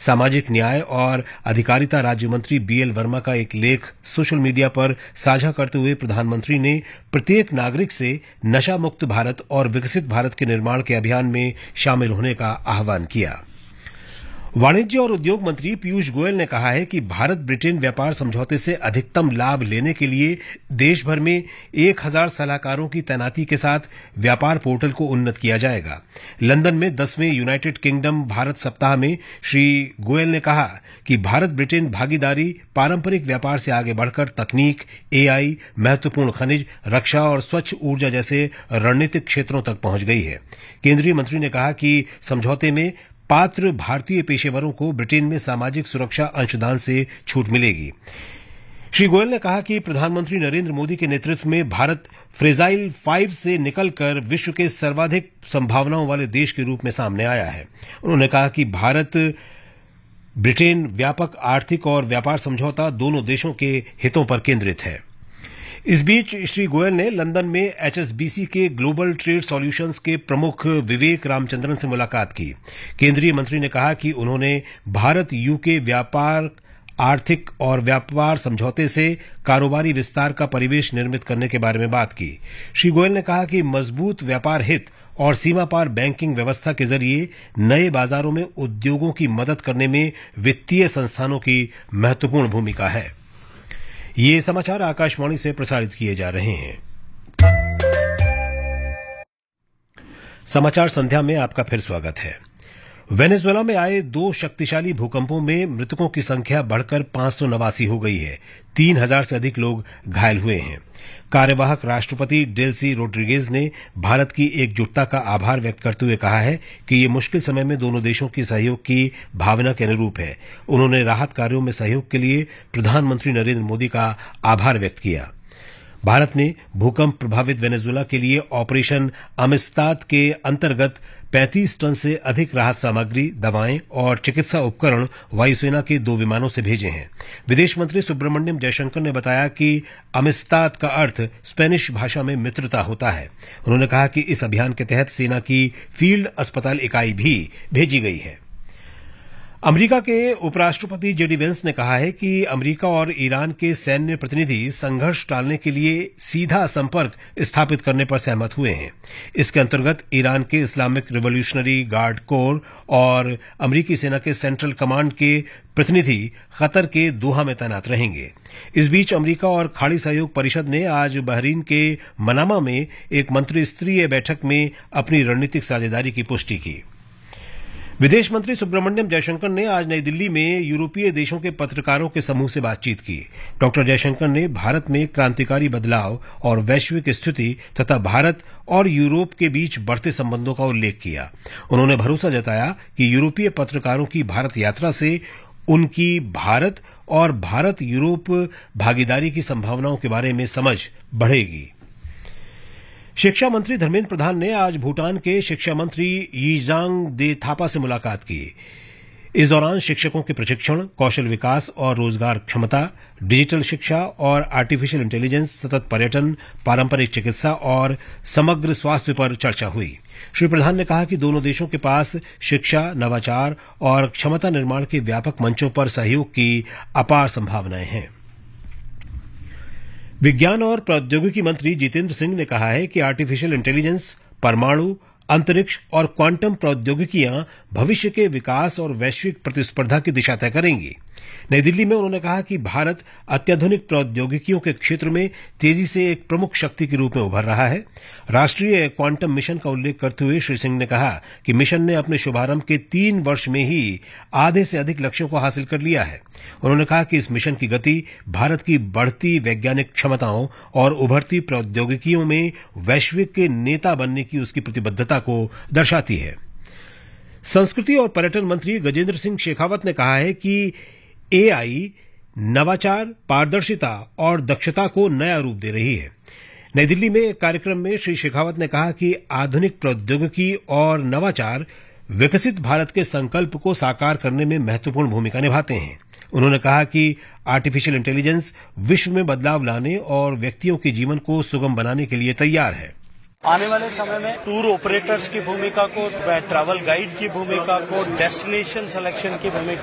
सामाजिक न्याय और अधिकारिता राज्य मंत्री बीएल वर्मा का एक लेख सोशल मीडिया पर साझा करते हुए प्रधानमंत्री ने प्रत्येक नागरिक से नशा मुक्त भारत और विकसित भारत के निर्माण के अभियान में शामिल होने का आह्वान किया। वाणिज्य और उद्योग मंत्री पीयूष गोयल ने कहा है कि भारत ब्रिटेन व्यापार समझौते से अधिकतम लाभ लेने के लिए देश भर में 1000 सलाहकारों की तैनाती के साथ व्यापार पोर्टल को उन्नत किया जाएगा। लंदन में 10वें यूनाइटेड किंगडम भारत सप्ताह में श्री गोयल ने कहा कि भारत ब्रिटेन भागीदारी पारंपरिक व्यापार से आगे बढ़कर तकनीक, एआई, महत्वपूर्ण खनिज, रक्षा और स्वच्छ ऊर्जा जैसे रणनीतिक क्षेत्रों तक पहुंच गई है। केंद्रीय मंत्री ने कहा कि समझौते में पात्र भारतीय पेशेवरों को ब्रिटेन में सामाजिक सुरक्षा अंशदान से छूट मिलेगी। श्री गोयल ने कहा कि प्रधानमंत्री नरेंद्र मोदी के नेतृत्व में भारत फ्रेजाइल 5 से निकलकर विश्व के सर्वाधिक संभावनाओं वाले देश के रूप में सामने आया है। उन्होंने कहा कि भारत ब्रिटेन व्यापक आर्थिक और व्यापार समझौता दोनों देशों के हितों पर केंद्रित है। इस बीच श्री गोयल ने लंदन में एचएसबीसी के ग्लोबल ट्रेड सॉल्यूशंस के प्रमुख विवेक रामचंद्रन से मुलाकात की। केंद्रीय मंत्री ने कहा कि उन्होंने भारत यूके व्यापार, आर्थिक और व्यापार समझौते से कारोबारी विस्तार का परिवेश निर्मित करने के बारे में बात की। श्री गोयल ने कहा कि मजबूत व्यापार हित और सीमा पार बैंकिंग व्यवस्था के जरिए नए बाजारों में उद्योगों की मदद करने में वित्तीय संस्थानों की महत्वपूर्ण भूमिका है। ये समाचार आकाशवाणी से प्रसारित किए जा रहे हैं। समाचार संध्या में आपका फिर स्वागत है। वेनेजुएला में आए 2 शक्तिशाली भूकंपों में मृतकों की संख्या बढ़कर 589 हो गई है। 3000 से अधिक लोग घायल हुए हैं। कार्यवाहक राष्ट्रपति डेल्सी रोड्रिगेज ने भारत की एकजुटता का आभार व्यक्त करते हुए कहा है कि ये मुश्किल समय में दोनों देशों की सहयोग की भावना के अनुरूप है। उन्होंने राहत कार्यों में सहयोग के लिए प्रधानमंत्री नरेंद्र मोदी का आभार व्यक्त किया। भारत ने भूकंप प्रभावित वेनेजुएला के लिए ऑपरेशन अमिस्ताद के अंतर्गत 35 टन से अधिक राहत सामग्री, दवाएं और चिकित्सा उपकरण वायुसेना के 2 विमानों से भेजे हैं। विदेश मंत्री सुब्रमण्यम जयशंकर ने बताया कि अमिस्ताद का अर्थ स्पेनिश भाषा में मित्रता होता है। उन्होंने कहा कि इस अभियान के तहत सेना की फील्ड अस्पताल इकाई भी भेजी गई है। अमेरिका के उपराष्ट्रपति जेडी वेंस ने कहा है कि अमेरिका और ईरान के सैन्य प्रतिनिधि संघर्ष टालने के लिए सीधा संपर्क स्थापित करने पर सहमत हुए हैं। इसके अंतर्गत ईरान के इस्लामिक रिवॉल्यूशनरी गार्ड कोर और अमेरिकी सेना के सेंट्रल कमांड के प्रतिनिधि कतर के दोहा में तैनात रहेंगे। इस बीच अमेरिका और खाड़ी सहयोग परिषद ने आज बहरीन के मनामा में एक मंत्रिस्तरीय बैठक में अपनी रणनीतिक साझेदारी की पुष्टि की। विदेश मंत्री सुब्रमण्यम जयशंकर ने आज नई दिल्ली में यूरोपीय देशों के पत्रकारों के समूह से बातचीत की। डॉक्टर जयशंकर ने भारत में क्रांतिकारी बदलाव और वैश्विक स्थिति तथा भारत और यूरोप के बीच बढ़ते संबंधों का उल्लेख किया। उन्होंने भरोसा जताया कि यूरोपीय पत्रकारों की भारत यात्रा से उनकी भारत और भारत यूरोप भागीदारी की संभावनाओं के बारे में समझ बढ़ेगी। शिक्षा मंत्री धर्मेंद्र प्रधान ने आज भूटान के शिक्षा मंत्री यीजांग दे थापा से मुलाकात की। इस दौरान शिक्षकों के प्रशिक्षण, कौशल विकास और रोजगार क्षमता, डिजिटल शिक्षा और आर्टिफिशियल इंटेलिजेंस, सतत पर्यटन, पारंपरिक चिकित्सा और समग्र स्वास्थ्य पर चर्चा हुई। श्री प्रधान ने कहा कि दोनों देशों के पास शिक्षा, नवाचार और क्षमता निर्माण के व्यापक मंचों पर सहयोग की अपार संभावनाएं हैं। विज्ञान और प्रौद्योगिकी मंत्री जितेंद्र सिंह ने कहा है कि आर्टिफिशियल इंटेलिजेंस, परमाणु, अंतरिक्ष और क्वांटम प्रौद्योगिकियां भविष्य के विकास और वैश्विक प्रतिस्पर्धा की दिशा तय करेंगी। नई दिल्ली में उन्होंने कहा कि भारत अत्याधुनिक प्रौद्योगिकियों के क्षेत्र में तेजी से एक प्रमुख शक्ति के रूप में उभर रहा है। राष्ट्रीय क्वांटम मिशन का उल्लेख करते हुए श्री सिंह ने कहा कि मिशन ने अपने शुभारंभ के 3 वर्ष में ही आधे से अधिक लक्ष्यों को हासिल कर लिया है। उन्होंने कहा कि इस मिशन की गति भारत की बढ़ती वैज्ञानिक क्षमताओं और उभरती प्रौद्योगिकियों में वैश्विक नेता बनने की उसकी प्रतिबद्धता को दर्शाती है। संस्कृति और पर्यटन मंत्री गजेंद्र सिंह शेखावत ने कहा है कि एआई नवाचार, पारदर्शिता और दक्षता को नया रूप दे रही है। नई दिल्ली में एक कार्यक्रम में श्री शेखावत ने कहा कि आधुनिक प्रौद्योगिकी और नवाचार विकसित भारत के संकल्प को साकार करने में महत्वपूर्ण भूमिका निभाते हैं। उन्होंने कहा कि आर्टिफिशियल इंटेलिजेंस विश्व में बदलाव लाने और व्यक्तियों के जीवन को सुगम बनाने के लिए तैयार है। आने वाले समय में टूर ऑपरेटर्स की भूमिका को, ट्रैवल गाइड की भूमिका को, डेस्टिनेशन सिलेक्शन की भूमिका